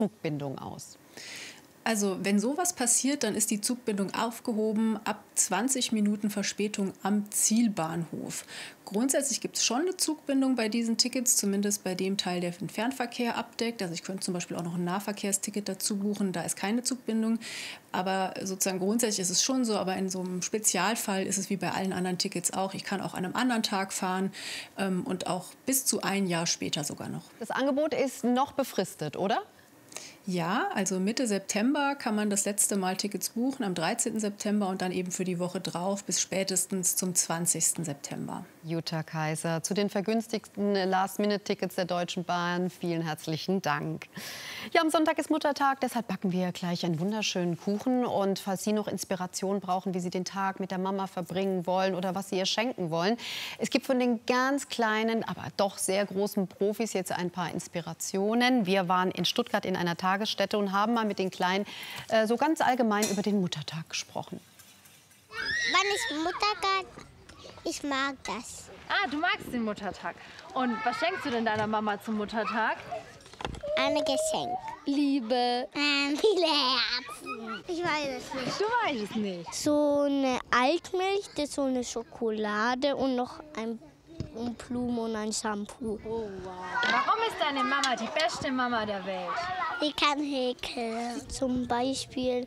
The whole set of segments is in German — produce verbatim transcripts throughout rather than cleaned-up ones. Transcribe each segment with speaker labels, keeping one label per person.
Speaker 1: Zugbindung aus?
Speaker 2: Also wenn sowas passiert, dann ist die Zugbindung aufgehoben ab zwanzig Minuten Verspätung am Zielbahnhof. Grundsätzlich gibt es schon eine Zugbindung bei diesen Tickets, zumindest bei dem Teil, der den Fernverkehr abdeckt. Also ich könnte zum Beispiel auch noch ein Nahverkehrsticket dazu buchen, da ist keine Zugbindung. Aber sozusagen grundsätzlich ist es schon so, aber in so einem Spezialfall ist es wie bei allen anderen Tickets auch. Ich kann auch an einem anderen Tag fahren ähm, und auch bis zu ein Jahr später sogar noch.
Speaker 1: Das Angebot ist noch befristet, oder?
Speaker 2: Ja, also Mitte September kann man das letzte Mal Tickets buchen, am dreizehnten September und dann eben für die Woche drauf bis spätestens zum zwanzigsten September.
Speaker 1: Jutta Kaiser zu den vergünstigten Last-Minute-Tickets der Deutschen Bahn. Vielen herzlichen Dank. Ja, am Sonntag ist Muttertag, deshalb backen wir gleich einen wunderschönen Kuchen. Und falls Sie noch Inspiration brauchen, wie Sie den Tag mit der Mama verbringen wollen oder was Sie ihr schenken wollen, es gibt von den ganz kleinen, aber doch sehr großen Profis jetzt ein paar Inspirationen. Wir waren in Stuttgart in einer Tagesstätte und haben mal mit den Kleinen äh, so ganz allgemein über den Muttertag gesprochen.
Speaker 3: Wann ist Muttertag? Ich mag das.
Speaker 4: Ah, du magst den Muttertag. Und was schenkst du denn deiner Mama zum Muttertag?
Speaker 3: Ein Geschenk.
Speaker 4: Liebe.
Speaker 3: Ähm, viele Herzen. Ich weiß es nicht.
Speaker 4: Du weißt es nicht.
Speaker 3: So eine Altmilch, das ist so eine Schokolade und noch ein, ein Blumen und ein Shampoo.
Speaker 4: Oh, wow. Warum ist deine Mama die beste Mama der Welt?
Speaker 3: Die kann häkeln. Zum Beispiel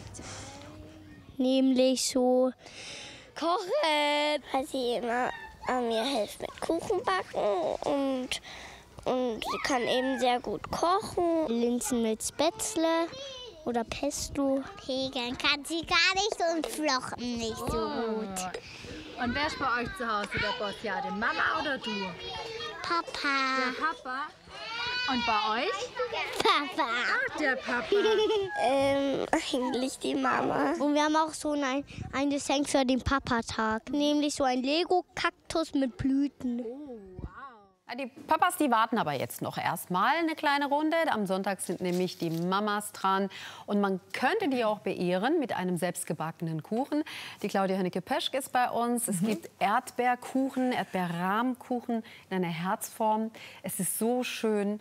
Speaker 3: nämlich so kochen. Weil sie immer an mir hilft mit Kuchen backen und, und sie kann eben sehr gut kochen. Linsen mit Spätzle oder Pesto. Häkeln kann sie gar nicht und flochten nicht so gut.
Speaker 4: Und wer ist bei euch zu Hause der Boss? Ja, die Mama oder du?
Speaker 3: Papa.
Speaker 4: Der Papa. Und bei euch?
Speaker 3: Papa.
Speaker 4: Ach, der Papa.
Speaker 3: ähm, eigentlich die Mama. Und wir haben auch so ein, ein Geschenk für den Papatag. Nämlich so ein Lego-Kaktus mit Blüten.
Speaker 1: Die Papas, die warten aber jetzt noch erstmal eine kleine Runde. Am Sonntag sind nämlich die Mamas dran. Und man könnte die auch beehren mit einem selbstgebackenen Kuchen. Die Claudia Hennecke-Peschke ist bei uns. Es mhm. gibt Erdbeerkuchen, Erdbeerrahmkuchen in einer Herzform. Es ist so schön.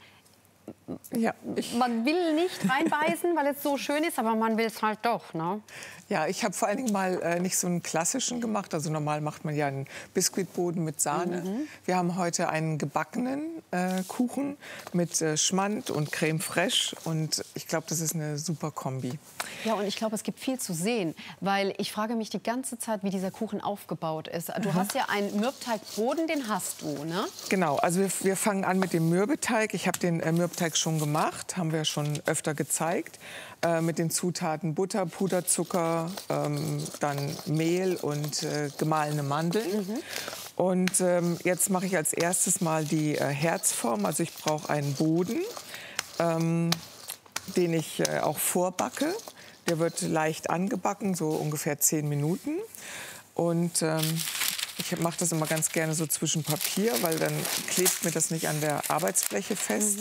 Speaker 5: Ja, ich
Speaker 1: man will nicht reinbeißen, weil es so schön ist, aber man will es halt doch, ne?
Speaker 5: Ja, ich habe vor allen Dingen mal äh, nicht so einen klassischen gemacht. Also normal macht man ja einen Biskuitboden mit Sahne. Mhm. Wir haben heute einen gebackenen äh, Kuchen mit äh, Schmand und Creme fraiche. Und ich glaube, das ist eine super Kombi.
Speaker 1: Ja, und ich glaube, es gibt viel zu sehen, weil ich frage mich die ganze Zeit, wie dieser Kuchen aufgebaut ist. Du mhm. hast ja einen Mürbteigboden, den hast du, ne?
Speaker 5: Genau, also wir, wir fangen an mit dem Mürbeteig. Ich habe den äh, Mürbeteig schon gemacht, haben wir schon öfter gezeigt. Äh, mit den Zutaten Butter, Puderzucker, ähm, dann Mehl und äh, gemahlene Mandeln. Mhm. Und ähm, jetzt mache ich als erstes mal die äh, Herzform. Also ich brauche einen Boden, ähm, den ich äh, auch vorbacke. Der wird leicht angebacken, so ungefähr zehn Minuten. Und ähm, ich mache das immer ganz gerne so zwischen Papier, weil dann klebt mir das nicht an der Arbeitsfläche fest.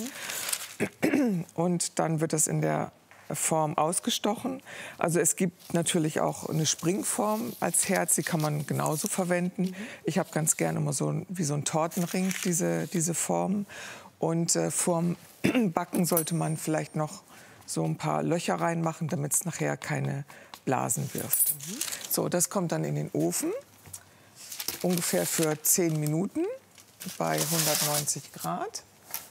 Speaker 5: Mhm. Und dann wird das in der Form ausgestochen. Also es gibt natürlich auch eine Springform als Herz, die kann man genauso verwenden. Mhm. Ich habe ganz gerne immer so ein, wie so ein Tortenring, diese, diese Form. Und äh, vorm Backen sollte man vielleicht noch so ein paar Löcher reinmachen, damit es nachher keine Blasen wirft. Mhm. So, das kommt dann in den Ofen, ungefähr für zehn Minuten bei hundertneunzig Grad.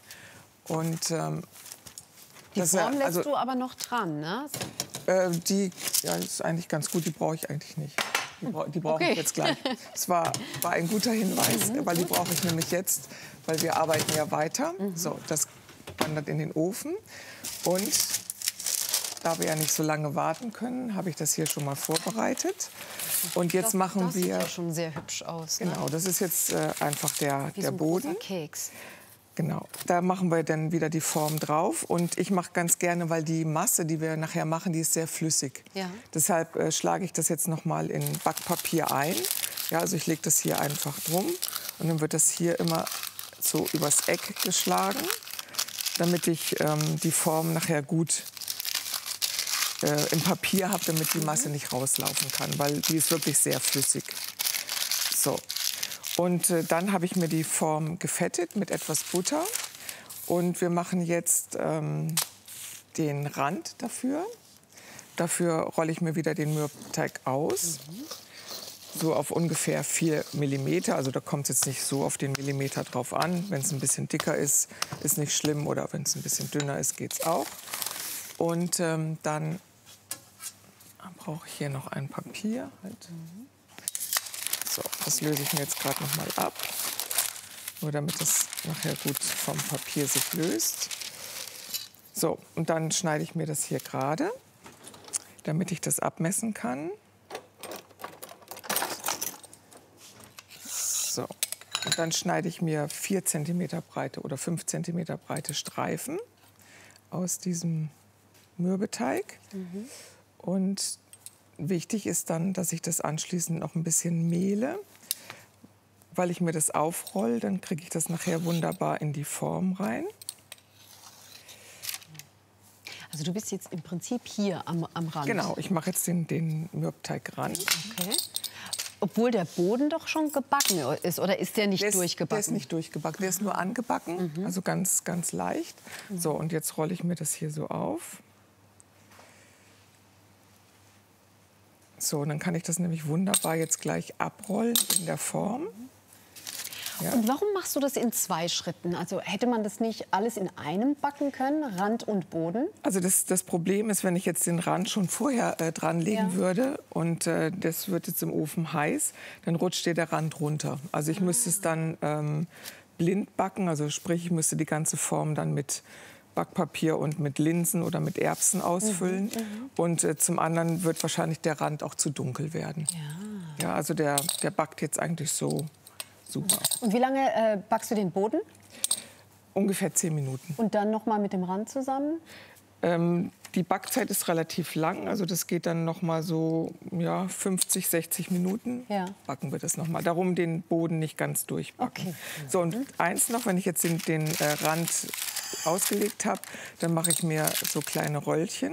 Speaker 5: Und ähm,
Speaker 1: die
Speaker 5: das,
Speaker 1: Form lässt
Speaker 5: also,
Speaker 1: du aber noch dran, ne?
Speaker 5: Äh, die ja, ist eigentlich ganz gut, die brauche ich eigentlich nicht. Die, bra die brauche
Speaker 1: okay.
Speaker 5: ich jetzt gleich. Das war, war ein guter Hinweis, mhm. weil die brauche ich nämlich jetzt, weil wir arbeiten ja weiter. Mhm. So, das wandert in den Ofen. Und da wir ja nicht so lange warten können, habe ich das hier schon mal vorbereitet. Und jetzt
Speaker 1: das,
Speaker 5: machen
Speaker 1: das
Speaker 5: wir.
Speaker 1: Das sieht ja schon sehr hübsch aus. Ne?
Speaker 5: Genau, das ist jetzt äh, einfach der,
Speaker 1: Wie
Speaker 5: der
Speaker 1: so ein
Speaker 5: Boden.
Speaker 1: Keks.
Speaker 5: Genau, da machen wir dann wieder die Form drauf. Und ich mache ganz gerne, weil die Masse, die wir nachher machen, die ist sehr flüssig.
Speaker 1: Ja.
Speaker 5: Deshalb äh, schlage ich das jetzt noch mal in Backpapier ein. Ja, also ich lege das hier einfach drum und dann wird das hier immer so übers Eck geschlagen, damit ich ähm, die Form nachher gut äh, im Papier habe, damit die Masse nicht rauslaufen kann, weil die ist wirklich sehr flüssig. So. Und äh, dann habe ich mir die Form gefettet mit etwas Butter. Und wir machen jetzt ähm, den Rand dafür. Dafür rolle ich mir wieder den Mürbeteig aus. Mhm. So auf ungefähr vier Millimeter. Also da kommt es jetzt nicht so auf den Millimeter drauf an. Wenn es ein bisschen dicker ist, ist nicht schlimm. Oder wenn es ein bisschen dünner ist, geht es auch. Und ähm, dann brauche ich hier noch ein Papier. Halt. So, das löse ich mir jetzt gerade noch mal ab. Nur damit es nachher gut vom Papier sich löst. So, und dann schneide ich mir das hier gerade, damit ich das abmessen kann. So, und dann schneide ich mir vier Zentimeter breite oder fünf Zentimeter breite Streifen aus diesem Mürbeteig. Mhm. Und wichtig ist dann, dass ich das anschließend noch ein bisschen mehle, weil ich mir das aufrolle, dann kriege ich das nachher wunderbar in die Form rein.
Speaker 1: Also du bist jetzt im Prinzip hier am, am Rand.
Speaker 5: Genau, ich mache jetzt den, den Mürbeteig ran.
Speaker 1: Okay. Obwohl der Boden doch schon gebacken ist, oder ist der nicht
Speaker 5: der ist,
Speaker 1: durchgebacken?
Speaker 5: Der ist nicht durchgebacken, der ist nur angebacken, mhm. also ganz, ganz leicht. Mhm. So, und jetzt rolle ich mir das hier so auf. So, und dann kann ich das nämlich wunderbar jetzt gleich abrollen in der Form. Ja.
Speaker 1: Und warum machst du das in zwei Schritten? Also hätte man das nicht alles in einem backen können, Rand und Boden?
Speaker 5: Also das, das Problem ist, wenn ich jetzt den Rand schon vorher äh, dran legen ja. würde und äh, das wird jetzt im Ofen heiß, dann rutscht dir der Rand runter. Also ich ah. müsste es dann ähm, blind backen, also sprich, ich müsste die ganze Form dann mit Backpapier und mit Linsen oder mit Erbsen ausfüllen. Mhm, mhm. Und äh, zum anderen wird wahrscheinlich der Rand auch zu dunkel werden. Ja. Ja, also der, der backt jetzt eigentlich so super.
Speaker 1: Und wie lange äh, backst du den Boden?
Speaker 5: Ungefähr zehn Minuten.
Speaker 1: Und dann noch mal mit dem Rand zusammen?
Speaker 5: Ähm, die Backzeit ist relativ lang, also das geht dann noch mal so ja, fünfzig, sechzig Minuten. Ja. Backen wir das noch mal. Darum den Boden nicht ganz durchbacken. Okay. So, und eins noch, wenn ich jetzt den, den äh, Rand ausgelegt habe, dann mache ich mir so kleine Röllchen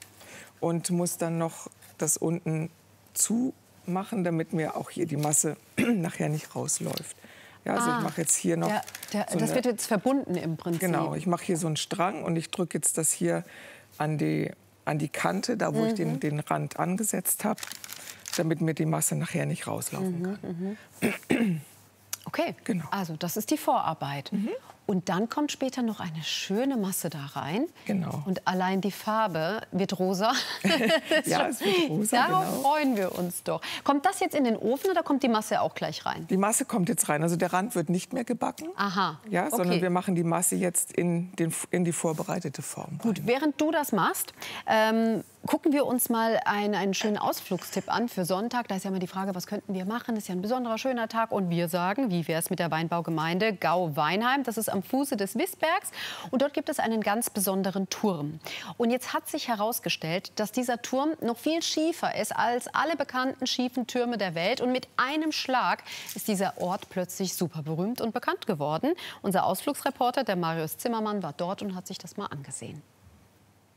Speaker 5: und muss dann noch das unten zumachen, damit mir auch hier die Masse nachher nicht rausläuft. Ja, also ah, ich mache jetzt hier noch.
Speaker 1: Der, der, so das eine, wird jetzt verbunden im Prinzip.
Speaker 5: Genau, ich mache hier so einen Strang und ich drücke jetzt das hier an die, an die Kante, da wo mhm. ich den, den Rand angesetzt habe, damit mir die Masse nachher nicht rauslaufen
Speaker 1: mhm,
Speaker 5: kann.
Speaker 1: Mhm. Okay, genau. Also das ist die Vorarbeit. Mhm. Und dann kommt später noch eine schöne Masse da rein.
Speaker 5: Genau.
Speaker 1: Und allein die Farbe wird rosa.
Speaker 5: Ja, es wird rosa,
Speaker 1: Darauf
Speaker 5: genau.
Speaker 1: freuen wir uns doch. Kommt das jetzt in den Ofen oder kommt die Masse auch gleich rein?
Speaker 5: Die Masse kommt jetzt rein. Also der Rand wird nicht mehr gebacken.
Speaker 1: Aha.
Speaker 5: Ja,
Speaker 1: okay.
Speaker 5: Sondern wir machen die Masse jetzt in, den, in die vorbereitete Form rein.
Speaker 1: Gut, während du das machst, ähm, gucken wir uns mal einen, einen schönen Ausflugstipp an für Sonntag. Da ist ja immer die Frage, was könnten wir machen? Das ist ja ein besonderer, schöner Tag. Und wir sagen, wie wäre es mit der Weinbaugemeinde Gau-Weinheim? Das ist am Fuße des Wißbergs. Und dort gibt es einen ganz besonderen Turm. Und jetzt hat sich herausgestellt, dass dieser Turm noch viel schiefer ist als alle bekannten schiefen Türme der Welt. Und mit einem Schlag ist dieser Ort plötzlich super berühmt und bekannt geworden. Unser Ausflugsreporter, der Marius Zimmermann, war dort und hat sich das mal angesehen.